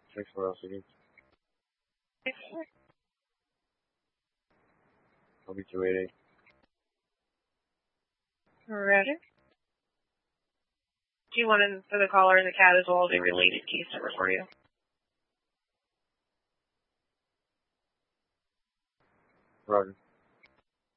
6-4 LCD. I'll be 288. Roger. Do you want in for the caller and the cat as well as a related case number for you? Roger.